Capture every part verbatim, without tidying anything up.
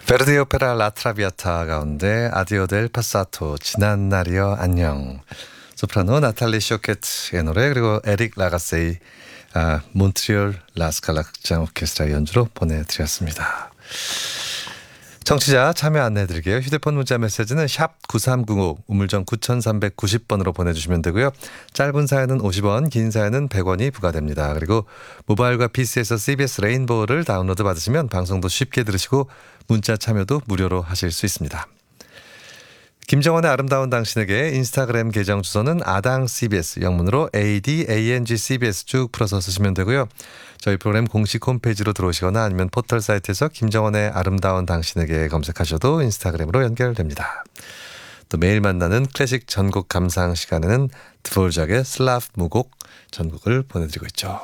베르디 오페라 라트라비아타 가운데 아디오 델 파사토 지난 날이여 안녕. 소프라노 나탈리 쇼케트의 노래, 그리고 에릭 라가세이 아, 몬트리올 라스칼라 극장 오케스트라 연주로 보내드렸습니다. 청취자 참여 안내해드릴게요. 휴대폰 문자 메시지는 샵 구삼공오 우물정 구삼구공 번으로 보내주시면 되고요. 짧은 사연은 오십 원, 긴 사연은 백 원이 부과됩니다. 그리고 모바일과 피시에서 씨비에스 레인보우를 다운로드 받으시면 방송도 쉽게 들으시고 문자 참여도 무료로 하실 수 있습니다. 김정원의 아름다운 당신에게 인스타그램 계정 주소는 아당 씨비에스, 영문으로 에이디에이엔지 씨비에스 쭉 풀어서 쓰시면 되고요. 저희 프로그램 공식 홈페이지로 들어오시거나 아니면 포털 사이트에서 김정원의 아름다운 당신에게 검색하셔도 인스타그램으로 연결됩니다. 또 매일 만나는 클래식 전곡 감상 시간에는 드볼작의 슬라브 무곡 전곡을 보내드리고 있죠.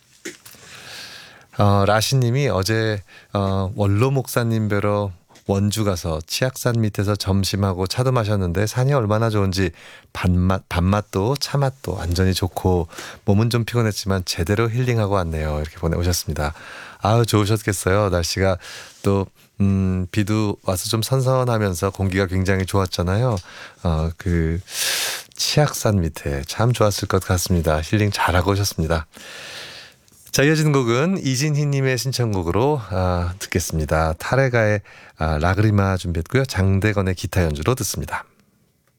어, 라시님이 어제 어, 원로 목사님 뵈러 원주 가서 치악산 밑에서 점심하고 차도 마셨는데 산이 얼마나 좋은지 밥맛, 밥맛도 차맛도 완전히 좋고 몸은 좀 피곤했지만 제대로 힐링하고 왔네요. 이렇게 보내오셨습니다. 아유, 좋으셨겠어요. 날씨가 또 음, 비도 와서 좀 선선하면서 공기가 굉장히 좋았잖아요. 어, 그 치악산 밑에 참 좋았을 것 같습니다. 힐링 잘하고 오셨습니다. 자, 이어지는 곡은 이진희님의 신청곡으로 아, 듣겠습니다. 타레가의 아, 라그리마 준비했고요. 장대건의 기타 연주로 듣습니다.